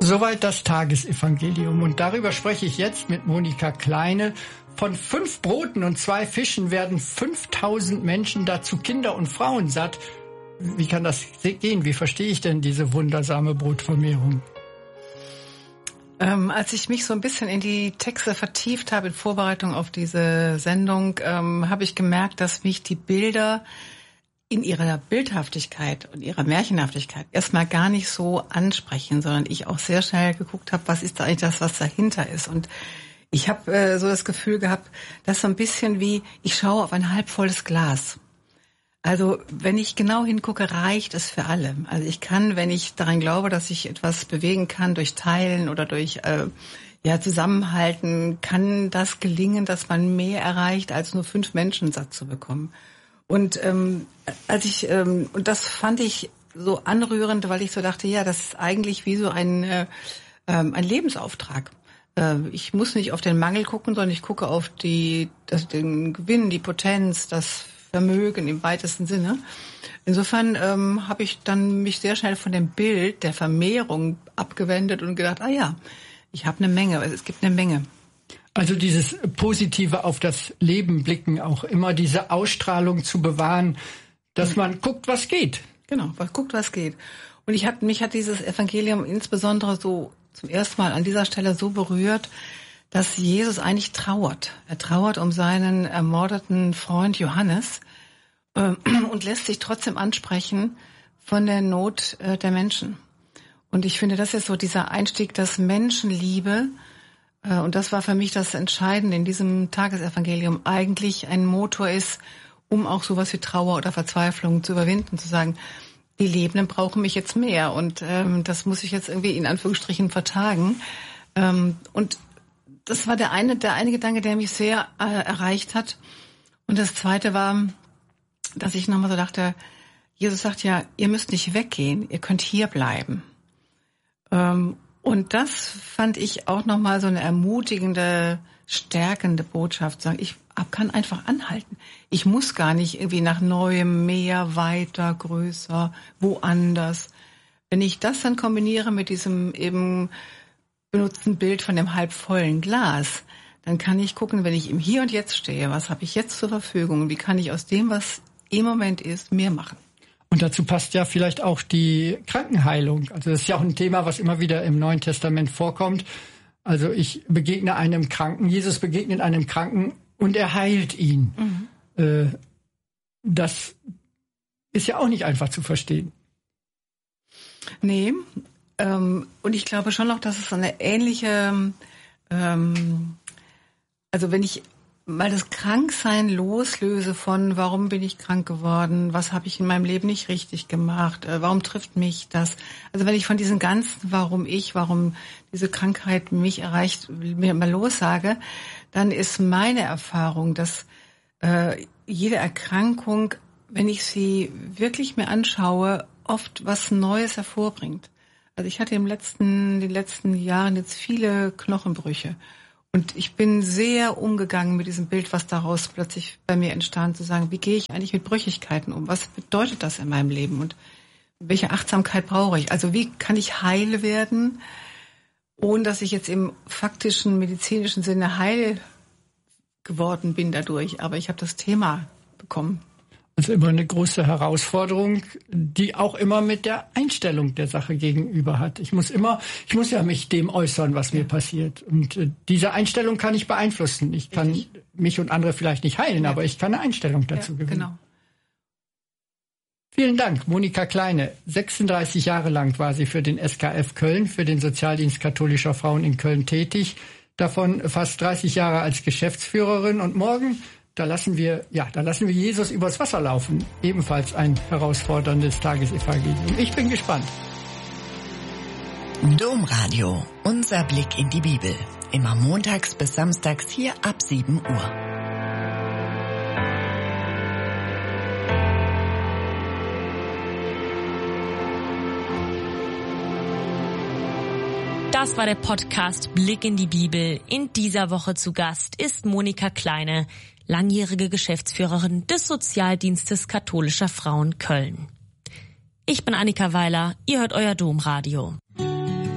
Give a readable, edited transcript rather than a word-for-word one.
Soweit das Tagesevangelium. Und darüber spreche ich jetzt mit Monika Kleine. Von 5 Broten und 2 Fischen werden 5000 Menschen, dazu Kinder und Frauen, satt. Wie kann das gehen? Wie verstehe ich denn diese wundersame Brotvermehrung? Als ich mich so ein bisschen in die Texte vertieft habe in Vorbereitung auf diese Sendung, habe ich gemerkt, dass mich die Bilder in ihrer Bildhaftigkeit und ihrer Märchenhaftigkeit erstmal gar nicht so ansprechen, sondern ich auch sehr schnell geguckt habe, was ist da eigentlich das, was dahinter ist. Und ich habe so das Gefühl gehabt, das ist so ein bisschen wie, ich schaue auf ein halbvolles Glas. Also wenn ich genau hingucke, reicht es für alle. Also ich kann, wenn ich daran glaube, dass ich etwas bewegen kann durch Teilen oder durch Zusammenhalten, kann das gelingen, dass man mehr erreicht, als nur 5 Menschen satt zu bekommen. Und und das fand ich so anrührend, weil ich so dachte, ja, das ist eigentlich wie so ein Lebensauftrag. Ich muss nicht auf den Mangel gucken, sondern ich gucke auf den Gewinn, die Potenz, das Vermögen im weitesten Sinne. Insofern habe ich dann mich sehr schnell von dem Bild der Vermehrung abgewendet und gedacht, ich habe eine Menge, es gibt eine Menge. Also dieses Positive auf das Leben blicken, auch immer diese Ausstrahlung zu bewahren, dass man guckt, was geht. Genau, guckt, was geht. Und mich hat dieses Evangelium insbesondere so zum ersten Mal an dieser Stelle so berührt, dass Jesus eigentlich trauert. Er trauert um seinen ermordeten Freund Johannes und lässt sich trotzdem ansprechen von der Not der Menschen. Und ich finde, das ist so dieser Einstieg, dass Menschenliebe, und das war für mich das Entscheidende in diesem Tagesevangelium, eigentlich ein Motor ist, um auch sowas wie Trauer oder Verzweiflung zu überwinden, zu sagen, die Lebenden brauchen mich jetzt mehr und das muss ich jetzt irgendwie in Anführungsstrichen vertagen. Und das war der eine Gedanke, der mich sehr erreicht hat. Und das zweite war, dass ich nochmal so dachte, Jesus sagt ja, ihr müsst nicht weggehen, ihr könnt hier bleiben. Und das fand ich auch nochmal so eine ermutigende, stärkende Botschaft. Sagen, ich kann einfach anhalten. Ich muss gar nicht irgendwie nach Neuem, mehr, weiter, größer, woanders. Wenn ich das dann kombiniere mit diesem eben benutzten Bild von dem halbvollen Glas, dann kann ich gucken, wenn ich im Hier und Jetzt stehe, was habe ich jetzt zur Verfügung? Wie kann ich aus dem, was im Moment ist, mehr machen? Und dazu passt ja vielleicht auch die Krankenheilung. Also das ist ja auch ein Thema, was immer wieder im Neuen Testament vorkommt. Also ich begegne einem Kranken, Jesus begegnet einem Kranken und er heilt ihn. Mhm. Das ist ja auch nicht einfach zu verstehen. Nee, und ich glaube schon noch, dass es so eine ähnliche, also wenn ich mal das Kranksein loslöse von, warum bin ich krank geworden, was habe ich in meinem Leben nicht richtig gemacht, warum trifft mich das? Also wenn ich von diesen ganzen, warum diese Krankheit mich erreicht, mir mal lossage, dann ist meine Erfahrung, dass jede Erkrankung, wenn ich sie wirklich mir anschaue, oft was Neues hervorbringt. Also ich hatte in den letzten Jahren jetzt viele Knochenbrüche. Und ich bin sehr umgegangen mit diesem Bild, was daraus plötzlich bei mir entstand, zu sagen, wie gehe ich eigentlich mit Brüchigkeiten um? Was bedeutet das in meinem Leben? Und welche Achtsamkeit brauche ich? Also wie kann ich heil werden, ohne dass ich jetzt im faktischen, medizinischen Sinne heil geworden bin dadurch? Aber ich habe das Thema bekommen. Also immer eine große Herausforderung, die auch immer mit der Einstellung der Sache gegenüber hat. Ich muss ja mich dem äußern, was mir passiert. Und diese Einstellung kann ich beeinflussen. Ich kann mich und andere vielleicht nicht heilen, aber ich kann eine Einstellung dazu gewinnen. Genau. Vielen Dank, Monika Kleine. 36 Jahre lang war sie für den SKF Köln, für den Sozialdienst katholischer Frauen in Köln tätig. Davon fast 30 Jahre als Geschäftsführerin. Und morgen Da lassen wir Jesus übers Wasser laufen. Ebenfalls ein herausforderndes Tagesevangelium. Ich bin gespannt. Domradio, unser Blick in die Bibel. Immer montags bis samstags hier ab 7 Uhr. Das war der Podcast Blick in die Bibel. In dieser Woche zu Gast ist Monika Kleine, langjährige Geschäftsführerin des Sozialdienstes katholischer Frauen Köln. Ich bin Annika Weiler, ihr hört euer Domradio.